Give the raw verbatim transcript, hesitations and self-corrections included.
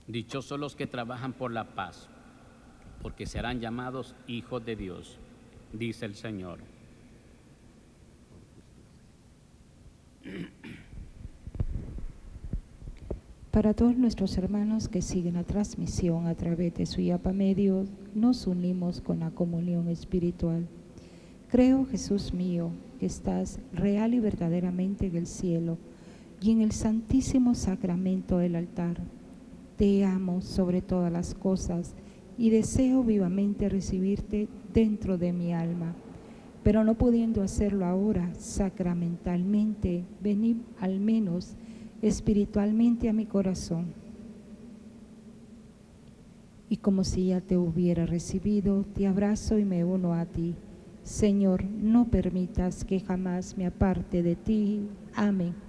Dichosos los que trabajan por la paz, porque serán llamados hijos de Dios, dice el Señor. Para todos nuestros hermanos que siguen la transmisión a través de su Yapa Medio, nos unimos con la comunión espiritual. Creo, Jesús mío, que estás real y verdaderamente en el cielo y en el santísimo sacramento del altar. Te amo sobre todas las cosas y deseo vivamente recibirte dentro de mi alma. Pero no pudiendo hacerlo ahora sacramentalmente, venid al menos espiritualmente a mi corazón. Y como si ya te hubiera recibido, te abrazo y me uno a ti. Señor, no permitas que jamás me aparte de ti. Amén.